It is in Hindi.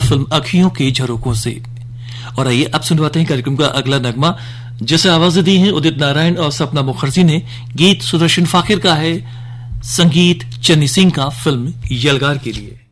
फिल्म अखियों के झरोकों से। और आइए अब सुनवाते हैं कार्यक्रम का अगला नगमा, जिसे आवाजें दी हैं उदित नारायण और सपना मुखर्जी ने। गीत सुदर्शन फाकिर का है, संगीत चन्नी सिंह का, फिल्म यलगार के लिए।